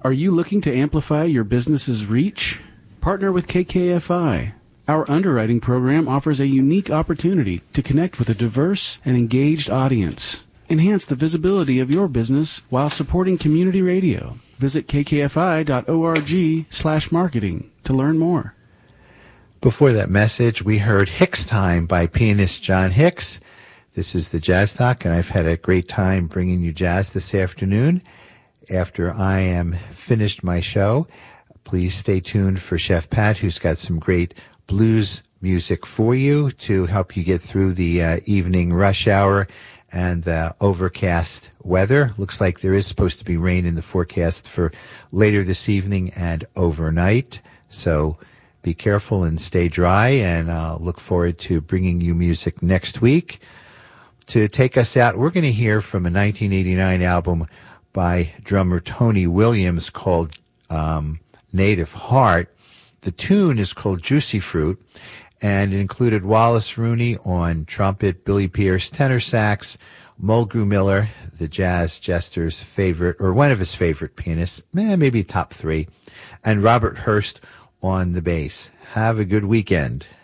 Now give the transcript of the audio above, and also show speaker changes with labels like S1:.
S1: Are you looking to amplify your business's reach? Partner with KKFI. Our underwriting program offers a unique opportunity to connect with a diverse and engaged audience. Enhance the visibility of your business while supporting community radio. Visit kkfi.org/marketing to learn more.
S2: Before that message, we heard Hicks Time by pianist John Hicks. This is the Jazz Talk, and I've had a great time bringing you jazz this afternoon. After I am finished my show, please stay tuned for Chef Pat, who's got some great blues music for you to help you get through the evening rush hour and the overcast weather. Looks like there is supposed to be rain in the forecast for later this evening and overnight. So be careful and stay dry, and look forward to bringing you music next week. To take us out, we're going to hear from a 1989 album by drummer Tony Williams called Native Heart. The tune is called Juicy Fruit, and it included Wallace Rooney on trumpet, Billy Pierce tenor sax, Mulgrew Miller, the jazz jester's favorite, or one of his favorite pianists, maybe top three, and Robert Hurst on the bass. Have a good weekend.